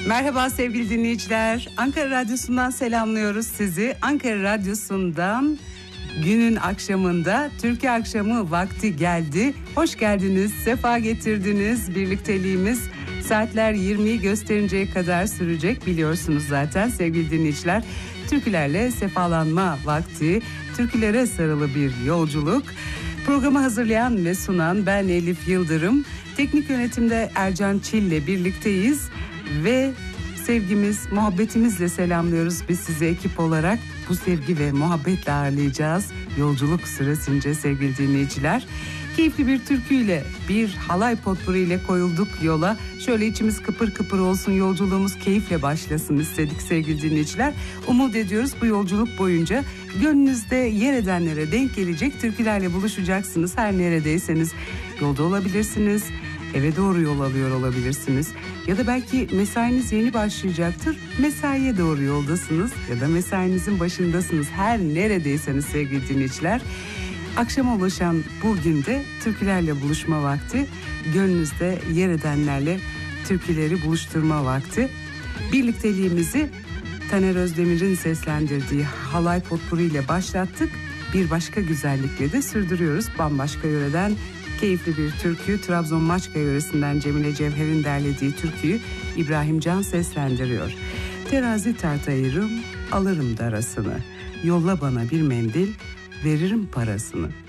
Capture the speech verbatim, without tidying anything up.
Merhaba sevgili dinleyiciler. Ankara Radyosu'ndan selamlıyoruz sizi. Ankara Radyosu'ndan günün akşamında Türkiye akşamı vakti geldi. Hoş geldiniz, sefa getirdiniz. Birlikteliğimiz saatler yirmiyi gösterinceye kadar sürecek, biliyorsunuz zaten sevgili dinleyiciler. Türkülerle sefalanma vakti, türkülere sarılı bir yolculuk. Programı hazırlayan ve sunan ben Elif Yıldırım. Teknik yönetimde Ercan Çil'le birlikteyiz ve sevgimiz, muhabbetimizle selamlıyoruz biz sizi ekip olarak. Bu sevgi ve muhabbetle ağırlayacağız yolculuk süresince sevgili dinleyiciler. Keyifli bir türküyle, bir halay potpuri ile koyulduk yola. Şöyle içimiz kıpır kıpır olsun, yolculuğumuz keyifle başlasın istedik sevgili dinleyiciler. Umut ediyoruz bu yolculuk boyunca gönlünüzde yer edenlere denk gelecek türkülerle buluşacaksınız. Her neredeyseniz yolda olabilirsiniz, eve doğru yol alıyor olabilirsiniz. Ya da belki mesainiz yeni başlayacaktır, mesaiye doğru yoldasınız ya da mesainizin başındasınız. Her neredeyseniz sevgili dinleyiciler. Akşama ulaşan bu günde türkülerle buluşma vakti, gönlünüzde yer edenlerle türküleri buluşturma vakti. Birlikteliğimizi Taner Özdemir'in seslendirdiği halay potpuri ile başlattık. Bir başka güzellikle de sürdürüyoruz. Bambaşka yöreden keyifli bir türkü, Trabzon Maçka yöresinden Cemile Cevher'in derlediği türküyü İbrahim Can seslendiriyor. Terazi tartayırım, alırım darasını. Yolla bana bir mendil, veririm parasını.